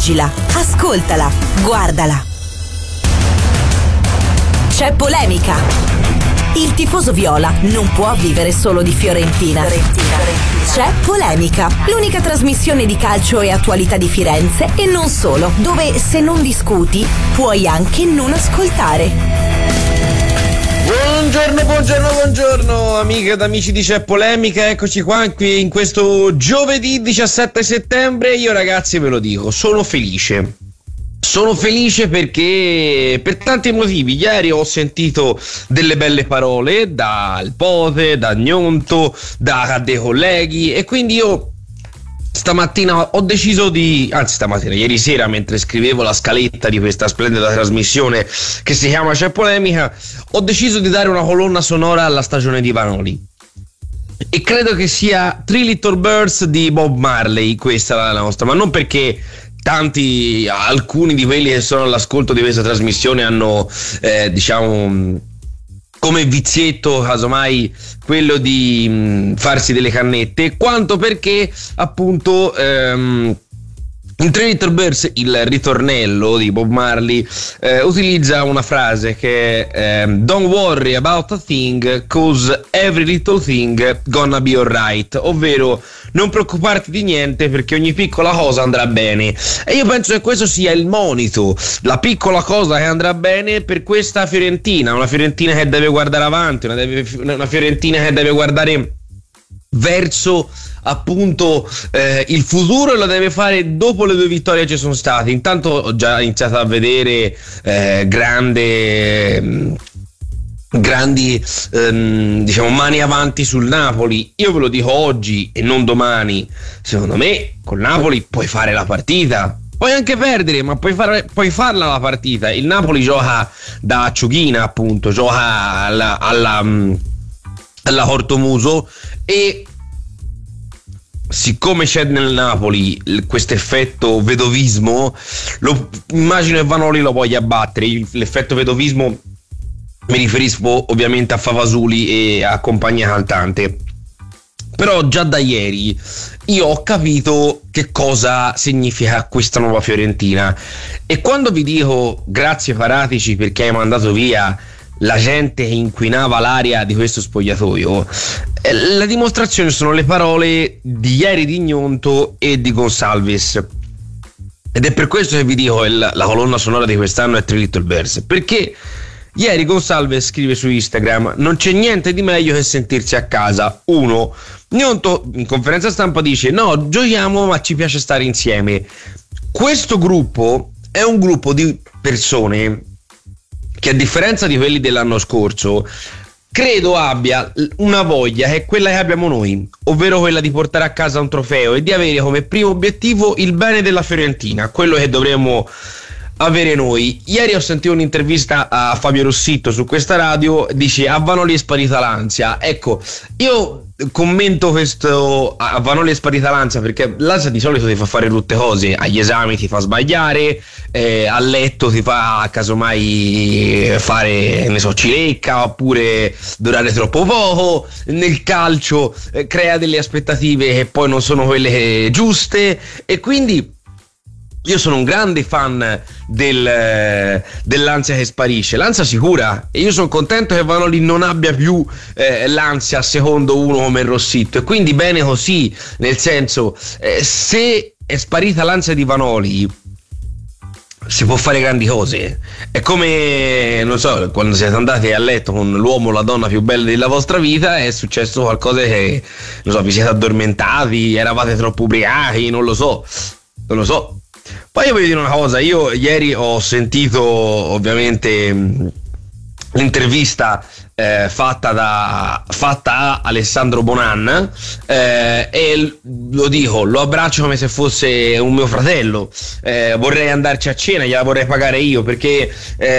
leggila, ascoltala, guardala. C'è polemica. Il tifoso viola non può vivere solo di Fiorentina. C'è polemica, l'unica trasmissione di calcio e attualità di Firenze e non solo, dove se non discuti puoi anche non ascoltare. Buongiorno amiche ed amici di C'è Polemica, eccoci qua qui in questo giovedì 17 settembre. Io ragazzi ve lo dico, sono felice perché per tanti motivi. Ieri ho sentito delle belle parole dal Pote, da Gnonto, da dei colleghi e quindi io stamattina ho deciso ieri sera mentre scrivevo la scaletta di questa splendida trasmissione che si chiama C'è Polemica, ho deciso di dare una colonna sonora alla stagione di Vanoli e credo che sia Three Little Birds di Bob Marley. Questa è la nostra, ma non perché alcuni di quelli che sono all'ascolto di questa trasmissione hanno come vizietto casomai quello di farsi delle cannette, quanto perché appunto in Three Little Birds il ritornello di Bob Marley utilizza una frase che è don't worry about a thing cause every little thing gonna be alright, ovvero non preoccuparti di niente perché ogni piccola cosa andrà bene. E io penso che questo sia il monito, la piccola cosa che andrà bene per questa Fiorentina, una Fiorentina che deve guardare avanti, una Fiorentina che deve guardare verso appunto il futuro, e lo deve fare dopo le 2 vittorie che ci sono state. Intanto ho già iniziato a vedere grandi mani avanti sul Napoli. Io ve lo dico oggi e non domani, secondo me col Napoli puoi fare la partita, puoi anche perdere, ma puoi farla la partita. Il Napoli gioca da acciughina, appunto, gioca alla Ortomuso, e siccome c'è nel Napoli questo effetto vedovismo, immagino che Vanoli lo voglia abbattere. L'effetto vedovismo mi riferisco ovviamente a Favasuli e a compagnia cantante. Però già da ieri io ho capito che cosa significa questa nuova Fiorentina, e quando vi dico grazie Paratici perché hai mandato via la gente che inquinava l'aria di questo spogliatoio, la dimostrazione sono le parole di ieri di Gnonto e di Gonsalves, ed è per questo che vi dico la colonna sonora di quest'anno è Three Little Birds, perché ieri Gonsalves scrive su Instagram: non c'è niente di meglio che sentirsi a casa. Uno, Gnonto in conferenza stampa dice no, giochiamo ma ci piace stare insieme. Questo gruppo è un gruppo di persone che, a differenza di quelli dell'anno scorso, credo abbia una voglia che è quella che abbiamo noi, ovvero quella di portare a casa un trofeo e di avere come primo obiettivo il bene della Fiorentina, quello che dovremmo avere noi. Ieri ho sentito un'intervista a Fabio Rossitto su questa radio, dice a Vanoli è sparita l'ansia. Ecco, io commento questo, a Vanoli è sparita l'ansia, perché l'ansia di solito ti fa fare tutte cose: agli esami ti fa sbagliare, a letto ti fa casomai fare, ne so, cilecca, oppure durare troppo poco, nel calcio crea delle aspettative che poi non sono quelle giuste, e quindi io sono un grande fan dell'ansia che sparisce, l'ansia sicura, e io sono contento che Vanoli non abbia più l'ansia secondo uno come Rossitto, e quindi bene così, nel senso, se è sparita l'ansia di Vanoli si può fare grandi cose. È come, non so, quando siete andati a letto con l'uomo o la donna più bella della vostra vita, è successo qualcosa che, non so, vi siete addormentati, eravate troppo ubriachi, non lo so. Poi io voglio dire una cosa: io ieri ho sentito ovviamente l'intervista fatta a Alessandro Bonan, e lo dico, lo abbraccio come se fosse un mio fratello. Vorrei andarci a cena, gliela vorrei pagare io, perché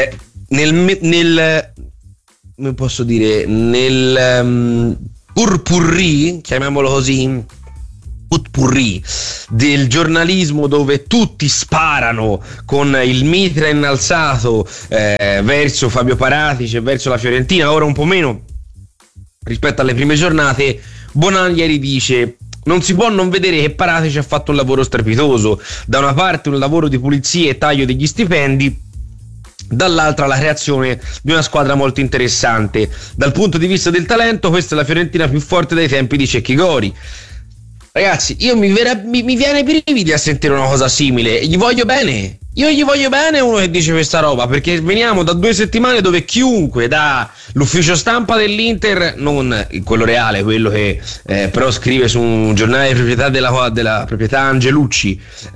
nel come posso dire, nel purpurri, chiamiamolo così, potpourri del giornalismo, dove tutti sparano con il mitra innalzato verso Fabio Paratici e verso la Fiorentina, ora un po' meno rispetto alle prime giornate, Bonan ieri dice: non si può non vedere che Paratici ha fatto un lavoro strepitoso. Da una parte un lavoro di pulizia e taglio degli stipendi, dall'altra la creazione di una squadra molto interessante. Dal punto di vista del talento, questa è la Fiorentina più forte dai tempi di Cecchi Gori. Ragazzi, io mi viene i brividi a sentire una cosa simile. Gli voglio bene. Io gli voglio bene uno che dice questa roba, perché veniamo da 2 settimane dove chiunque dall'ufficio stampa dell'Inter, non quello reale, quello che però scrive su un giornale di proprietà della proprietà Angelucci,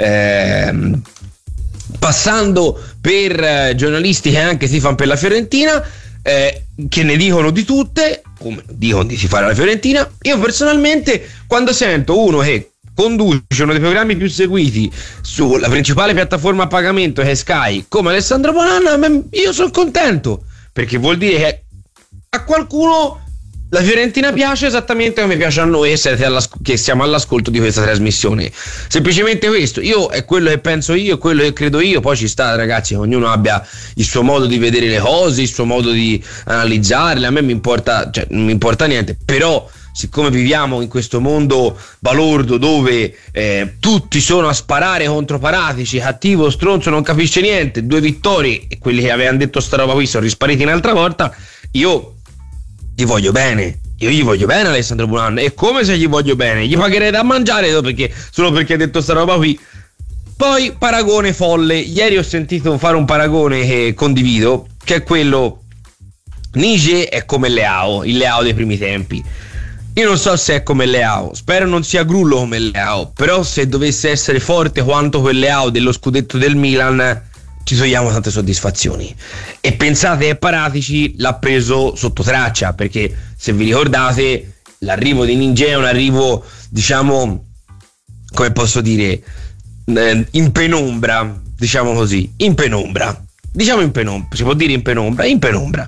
passando per giornalisti che anche si fanno per la Fiorentina, che ne dicono di tutte, come dicono di si fare la Fiorentina. Io personalmente, quando sento uno che conduce uno dei programmi più seguiti sulla principale piattaforma a pagamento che è Sky, come Alessandro Bonanna, io sono contento, perché vuol dire che a qualcuno la Fiorentina piace esattamente come piace a noi che siamo all'ascolto di questa trasmissione. Semplicemente questo. Io è quello che penso io, è quello che credo io. Poi ci sta, ragazzi, che ognuno abbia il suo modo di vedere le cose, il suo modo di analizzarle. A me non mi importa niente, però siccome viviamo in questo mondo balordo dove tutti sono a sparare contro Paratici, cattivo, stronzo, non capisce niente, 2 vittorie, e quelli che avevano detto sta roba qui sono rispariti un'altra volta, io gli voglio bene. Io gli voglio bene Alessandro Bonanna, e come se gli voglio bene, gli pagherei da mangiare solo perché ha detto sta roba qui. Poi paragone folle. Ieri ho sentito fare un paragone che condivido, che è quello: Niger è come il Leao dei primi tempi. Io non so se è come Leao, spero non sia grullo come Leao, però se dovesse essere forte quanto quel Leao dello scudetto del Milan, ci togliamo tante soddisfazioni. E pensate che Paratici l'ha preso sotto traccia, perché se vi ricordate l'arrivo di Niger è un arrivo, diciamo, come posso dire, in penombra, diciamo così, in penombra, si può dire in penombra.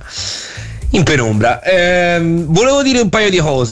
Volevo dire un paio di cose.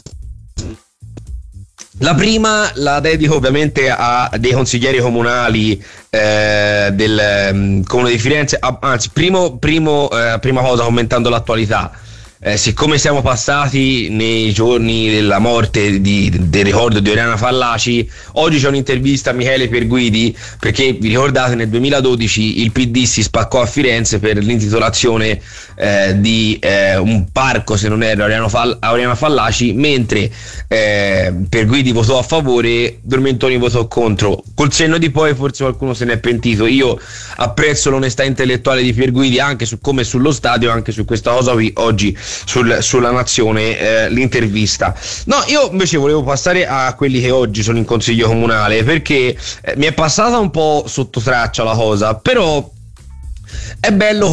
La prima la dedico ovviamente a dei consiglieri comunali del Comune di Firenze. Anzi, prima cosa, commentando l'attualità. Siccome siamo passati nei giorni della morte del ricordo di Oriana Fallaci, oggi c'è un'intervista a Michele Perguidi, perché vi ricordate nel 2012 il PD si spaccò a Firenze per l'intitolazione di un parco, se non erro, a Oriana Fallaci, mentre Perguidi votò a favore, Dormentoni votò contro. Col senno di poi forse qualcuno se ne è pentito. Io apprezzo l'onestà intellettuale di Perguidi anche come sullo stadio, anche su questa cosa qui oggi sulla Nazione, l'intervista. No, io invece volevo passare a quelli che oggi sono in consiglio comunale, perché mi è passata un po' sotto traccia la cosa, però è bello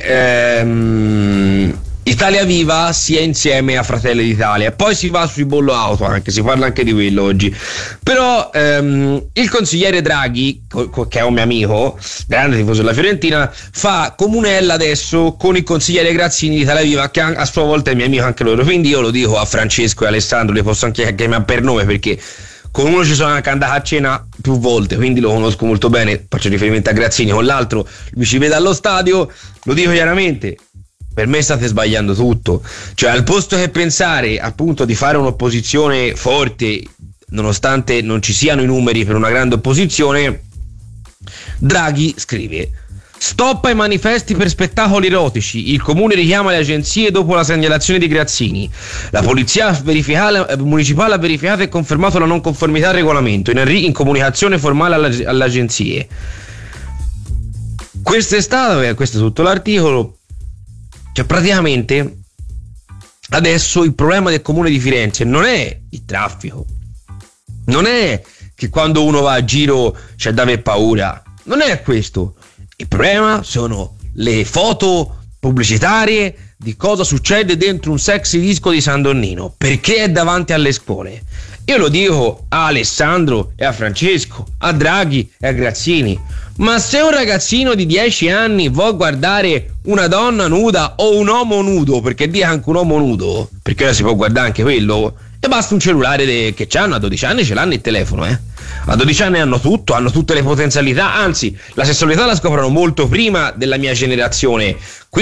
come Italia Viva sia insieme a Fratelli d'Italia. Poi si va sui bollo auto, anche si parla anche di quello oggi. Però il consigliere Draghi, che è un mio amico, grande tifoso della Fiorentina, fa comunella adesso con il consigliere Grazzini di Italia Viva, che a sua volta è mio amico anche loro. Quindi io lo dico a Francesco e Alessandro, li posso anche chiamare per nome, perché con uno ci sono anche andato a cena più volte, quindi lo conosco molto bene. Faccio riferimento a Grazzini. Con l'altro mi ci vede allo stadio, lo dico chiaramente: per me state sbagliando tutto. Cioè, al posto che pensare appunto di fare un'opposizione forte, nonostante non ci siano i numeri per una grande opposizione, Draghi scrive: stop ai manifesti per spettacoli erotici, il comune richiama le agenzie dopo la segnalazione di Grazzini, la polizia municipale ha verificato e confermato la non conformità al regolamento, in comunicazione formale alle agenzie. Questo è tutto l'articolo. Cioè, praticamente adesso il problema del comune di Firenze non è il traffico, non è che quando uno va a giro c'è da aver paura, non è questo. Il problema sono le foto pubblicitarie di cosa succede dentro un sexy disco di San Donnino, perché è davanti alle scuole. Io lo dico a Alessandro e a Francesco, a Draghi e a Grazzini: ma se un ragazzino di 10 anni vuol guardare una donna nuda o un uomo nudo, perché dica anche un uomo nudo, perché ora si può guardare anche quello, e basta un cellulare che c'hanno, a 12 anni ce l'hanno il telefono, a 12 anni hanno tutto, hanno tutte le potenzialità, anzi la sessualità la scoprono molto prima della mia generazione.